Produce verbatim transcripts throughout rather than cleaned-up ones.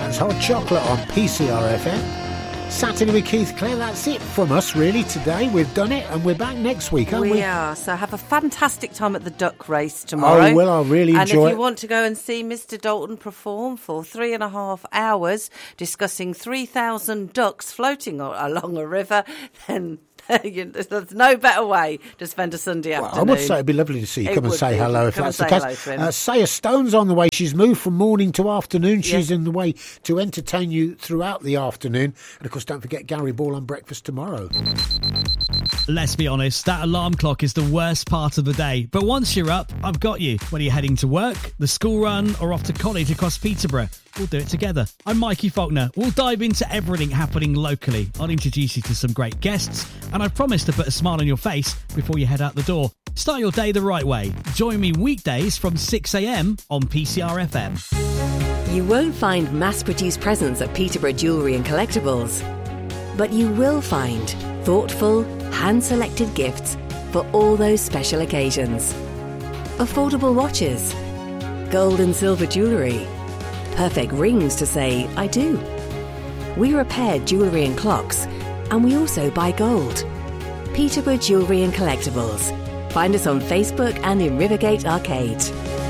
That's Hot Chocolate on P C R F M. Saturday with Keith Clare. That's it from us, really, today. We've done it, and we're back next week, aren't we? We are. So have a fantastic time at the duck race tomorrow. Oh, well, I'll really enjoy it. And if you want to go and see Mister Dalton perform for three and a half hours, discussing three thousand ducks floating along a river, then there's no better way to spend a Sunday well, afternoon. I would say it'd be lovely to see you. It Come and say be. hello if Come that's the and case. say hello to him. Uh, Saya Stone's on the way. She's moved from morning to afternoon. She's Yeah. in the way to entertain you throughout the afternoon. And, of course, don't forget Gary Ball on breakfast tomorrow. Let's be honest, that alarm clock is the worst part of the day. But once you're up, I've got you. Whether you're heading to work, the school run, or off to college across Peterborough, we'll do it together. I'm Mikey Faulkner. We'll dive into everything happening locally. I'll introduce you to some great guests, and I promise to put a smile on your face before you head out the door. Start your day the right way. Join me weekdays from six a.m. on P C R F M. You won't find mass-produced presents at Peterborough Jewellery and Collectibles, but you will find thoughtful, hand-selected gifts for all those special occasions. Affordable watches, gold and silver jewellery, perfect rings to say I do. We repair jewellery and clocks, and we also buy gold. Peterborough Jewellery and Collectibles. Find us on Facebook and in Rivergate Arcade.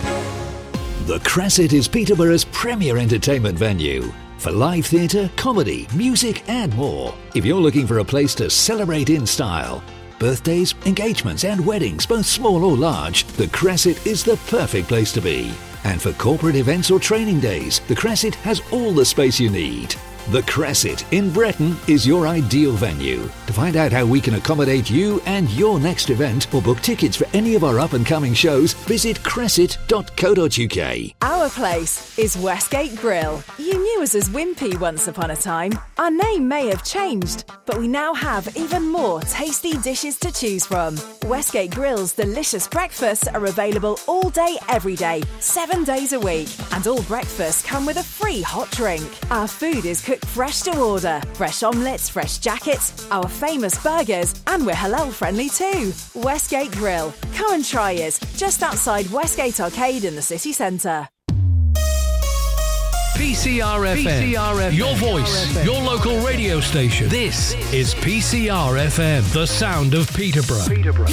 The Crescent is Peterborough's premier entertainment venue for live theatre, comedy, music and more. If you're looking for a place to celebrate in style, birthdays, engagements and weddings, both small or large, the Crescent is the perfect place to be. And for corporate events or training days, the Crescent has all the space you need. The Crescent in Breton is your ideal venue. To find out how we can accommodate you and your next event or book tickets for any of our up-and-coming shows, visit crescent dot co dot uk. Our place is Westgate Grill. You knew us as Wimpy once upon a time. Our name may have changed, but we now have even more tasty dishes to choose from. Westgate Grill's delicious breakfasts are available all day, every day, seven days a week. And all breakfasts come with a free hot drink. Our food is cooked fresh to order. Fresh omelettes, fresh jackets, our famous burgers, and we're halal friendly too. Westgate Grill. Come and try us just outside Westgate Arcade in the city centre. P C R F M, P C R F M. Your voice, your local radio station. This is P C R F M, the sound of Peterborough. Peterborough.